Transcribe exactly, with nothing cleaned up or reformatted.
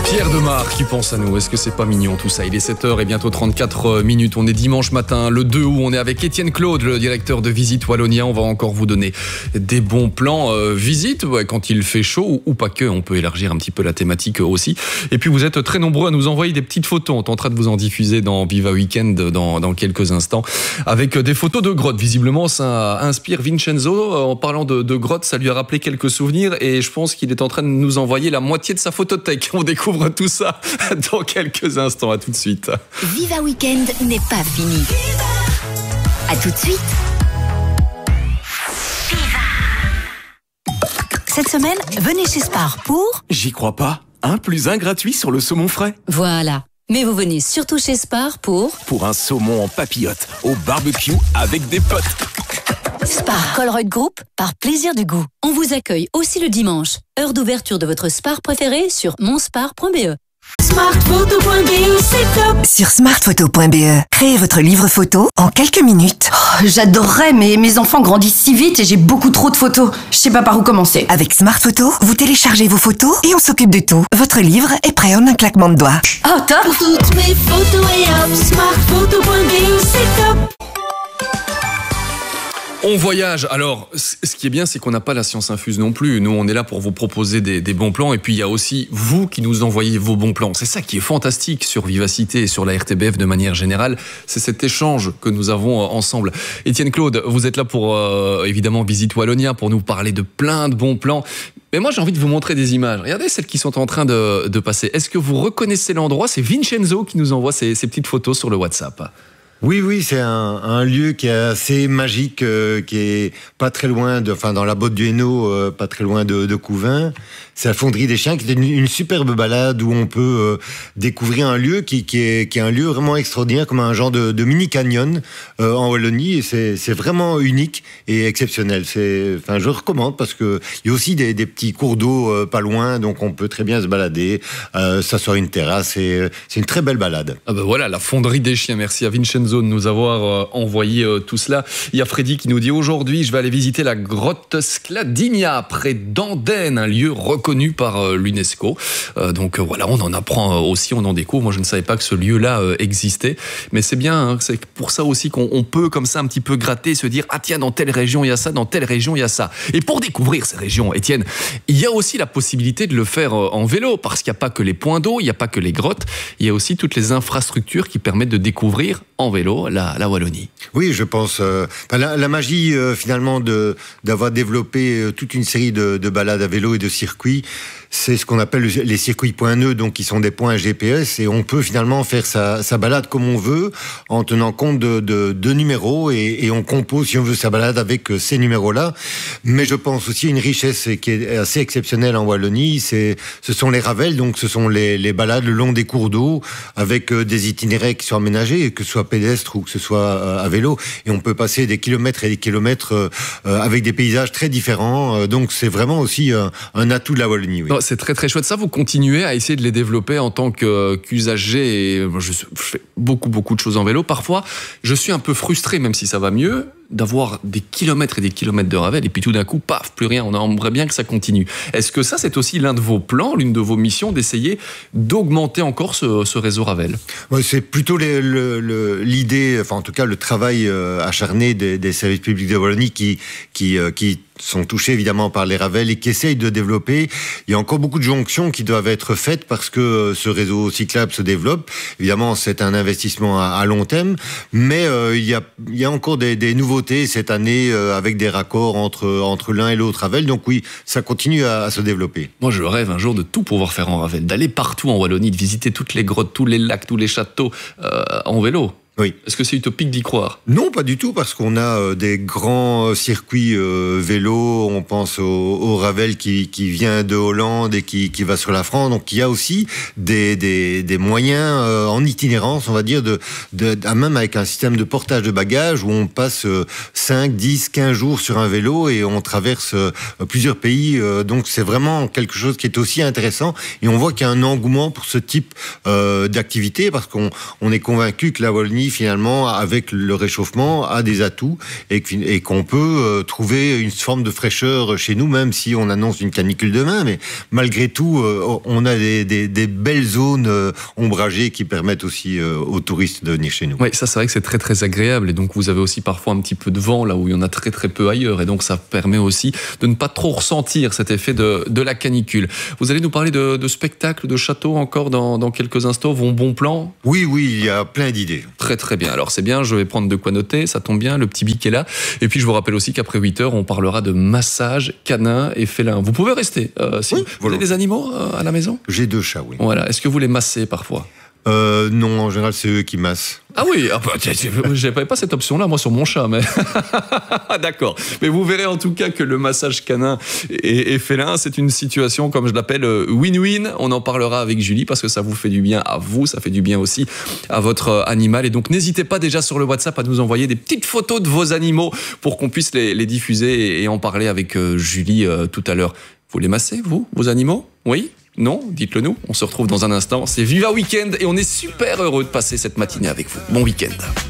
Pierre Demar qui pense à nous. Est-ce que c'est pas mignon tout ça? Il est sept heures et bientôt trente-quatre minutes. On est dimanche matin, le deux août. On est avec Étienne Claude, le directeur de Visite Wallonia. On va encore vous donner des bons plans euh, visite ouais, quand il fait chaud ou, ou pas que. On peut élargir un petit peu la thématique aussi. Et puis vous êtes très nombreux à nous envoyer des petites photos. On tentera de vous en diffuser dans Viva Weekend dans, dans quelques instants avec des photos de grottes. Visiblement, ça inspire Vincenzo. En parlant de, de grottes, ça lui a rappelé quelques souvenirs et je pense qu'il est en train de nous envoyer la moitié de sa photothèque. On découvre tout ça dans quelques instants. À tout de suite. Viva Weekend n'est pas fini. À tout de suite. Cette semaine, venez chez Spar pour... J'y crois pas. Un plus un gratuit sur le saumon frais. Voilà. Mais vous venez surtout chez Spar pour... Pour un saumon en papillote, au barbecue avec des potes. Spar Colruyt Group, par plaisir du goût. On vous accueille aussi le dimanche. Heure d'ouverture de votre Spar préféré sur monspar point b e. Smartphoto point b e, c'est top. Sur smartphoto point b e, créez votre livre photo en quelques minutes. Oh, j'adorerais, mais mes enfants grandissent si vite et j'ai beaucoup trop de photos. Je sais pas par où commencer. Avec Smartphoto, vous téléchargez vos photos et on s'occupe de tout. Votre livre est prêt en un claquement de doigts. Oh, top. Pour toutes mes photos et hop, smartphoto point b e, c'est top. On voyage. Alors, ce qui est bien, c'est qu'on n'a pas la science infuse non plus. Nous, on est là pour vous proposer des, des bons plans. Et puis, il y a aussi vous qui nous envoyez vos bons plans. C'est ça qui est fantastique sur Vivacité et sur la R T B F de manière générale. C'est cet échange que nous avons ensemble. Étienne Claude, vous êtes là pour, euh, évidemment, Visite Wallonia, pour nous parler de plein de bons plans. Mais moi, j'ai envie de vous montrer des images. Regardez celles qui sont en train de, de passer. Est-ce que vous reconnaissez l'endroit? C'est Vincenzo qui nous envoie ces, ces petites photos sur le WhatsApp. Oui, oui, c'est un, un lieu qui est assez magique, euh, qui est pas très loin de, enfin, dans la Botte du Hainaut, euh, pas très loin de, de Couvain. C'est la Fonderie des Chiens, qui est une, une superbe balade où on peut euh, découvrir un lieu qui, qui, est, qui est un lieu vraiment extraordinaire, comme un genre de, de mini canyon euh, en Wallonie. Et c'est, c'est vraiment unique et exceptionnel. C'est, enfin, je recommande parce que il y a aussi des, des petits cours d'eau euh, pas loin, donc on peut très bien se balader, euh, s'asseoir une terrasse. Et c'est une très belle balade. Ah ben voilà, la Fonderie des Chiens. Merci à Vincenzo de nous avoir euh, envoyé euh, tout cela. Il y a Freddy qui nous dit aujourd'hui je vais aller visiter la grotte Scladinia près d'Andenne, un lieu reconnu par euh, l'UNESCO. Euh, donc euh, voilà, on en apprend euh, aussi, on en découvre. Moi je ne savais pas que ce lieu-là euh, existait, mais c'est bien, hein, c'est pour ça aussi qu'on on peut comme ça un petit peu gratter, se dire ah tiens dans telle région il y a ça, dans telle région il y a ça. Et pour découvrir ces régions, Étienne, il y a aussi la possibilité de le faire euh, en vélo, parce qu'il n'y a pas que les points d'eau, il n'y a pas que les grottes, il y a aussi toutes les infrastructures qui permettent de découvrir en vélo la, la Wallonie. Oui, je pense. Euh, la, la magie euh, finalement de d'avoir développé euh, toute une série de, de balades à vélo et de circuits, c'est ce qu'on appelle les circuits point nœuds, donc qui sont des points G P S, et on peut finalement faire sa, sa balade comme on veut en tenant compte de, de, de numéros et, et on compose si on veut sa balade avec ces numéros-là. Mais je pense aussi à une richesse qui est assez exceptionnelle en Wallonie, c'est ce sont les ravels, donc ce sont les, les balades le long des cours d'eau avec des itinéraires qui sont aménagés, que ce soit pédestre ou que ce soit à vélo, et on peut passer des kilomètres et des kilomètres avec des paysages très différents. Donc c'est vraiment aussi un, un atout de la Wallonie. Oui. Non, c'est très très chouette. Ça, vous continuez à essayer de les développer en tant que, qu'usager. Et je, je fais beaucoup beaucoup de choses en vélo. Parfois, je suis un peu frustré, même si ça va mieux, d'avoir des kilomètres et des kilomètres de ravel et puis tout d'un coup, paf, plus rien. On aimerait bien que ça continue. Est-ce que ça, c'est aussi l'un de vos plans, l'une de vos missions, d'essayer d'augmenter encore ce, ce réseau ravel? Ouais, c'est plutôt les, le, le, l'idée, enfin en tout cas le travail euh, acharné des, des services publics de Wallonie qui, qui, euh, qui sont touchés évidemment par les ravels et qui essayent de développer. Il y a encore beaucoup de jonctions qui doivent être faites parce que ce réseau cyclable se développe. Évidemment, c'est un investissement à, à long terme, mais euh, il, y a, il y a encore des, des nouveautés cette année euh, avec des raccords entre, entre l'un et l'autre ravel. Donc oui, ça continue à, à se développer. Moi, je rêve un jour de tout pouvoir faire en ravel, d'aller partout en Wallonie, de visiter toutes les grottes, tous les lacs, tous les châteaux euh, en vélo. Oui. Est-ce que c'est utopique d'y croire? Non, pas du tout, parce qu'on a euh, des grands circuits euh, vélo. On pense au, au Ravel qui, qui vient de Hollande et qui, qui va sur la France. Donc il y a aussi des, des, des moyens euh, en itinérance, on va dire, de, de, de, même avec un système de portage de bagages où on passe euh, cinq, dix, quinze jours sur un vélo et on traverse euh, plusieurs pays. Euh, donc c'est vraiment quelque chose qui est aussi intéressant. Et on voit qu'il y a un engouement pour ce type euh, d'activité, parce qu'on on est convaincu que la Wallonie qui finalement, avec le réchauffement, a des atouts et, et qu'on peut euh, trouver une forme de fraîcheur chez nous, même si on annonce une canicule demain. Mais malgré tout, euh, on a des, des, des belles zones euh, ombragées qui permettent aussi euh, aux touristes de venir chez nous. Oui, ça c'est vrai que c'est très très agréable et donc vous avez aussi parfois un petit peu de vent là où il y en a très très peu ailleurs et donc ça permet aussi de ne pas trop ressentir cet effet de, de la canicule. Vous allez nous parler de, de spectacles, de châteaux encore dans, dans quelques instants, vos bons plans? Oui, oui, il y a plein d'idées. Très très bien, alors c'est bien, je vais prendre de quoi noter, ça tombe bien, le petit bic est là. Et puis je vous rappelle aussi qu'après huit heures, on parlera de massage canin et félin. Vous pouvez rester, euh, si oui, vous avez des animaux euh, à la maison? J'ai deux chats, oui. Voilà, est-ce que vous les massez parfois? Euh, non, en général, c'est eux qui massent. Ah oui, ah bah, j'avais pas cette option-là, moi, sur mon chat, mais... D'accord. Mais vous verrez en tout cas que le massage canin et, et félin, c'est une situation, comme je l'appelle, win-win. On en parlera avec Julie parce que ça vous fait du bien à vous, ça fait du bien aussi à votre animal. Et donc, n'hésitez pas déjà sur le WhatsApp à nous envoyer des petites photos de vos animaux pour qu'on puisse les, les diffuser et en parler avec euh, Julie euh, tout à l'heure. Vous les massez, vous, vos animaux? Oui? Non? Dites-le nous. On se retrouve dans un instant. C'est Viva Weekend et on est super heureux de passer cette matinée avec vous. Bon week-end.